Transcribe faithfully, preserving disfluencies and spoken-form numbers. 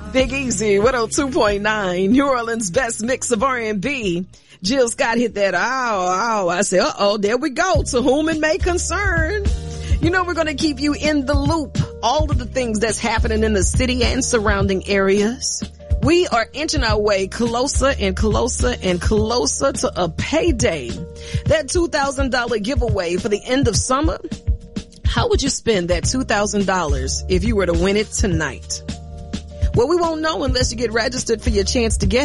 Big Easy, one oh two point nine, New Orleans' best mix of R and B. Jill Scott hit that, ow, ow. I said, uh-oh, there we go. To whom it may concern. You know, we're going to keep you in the loop. All of the things that's happening in the city and surrounding areas. We are inching our way closer and closer and closer to a payday. That two thousand dollars giveaway for the end of summer. How would you spend that two thousand dollars if you were to win it tonight? Well, we won't know unless you get registered for your chance to get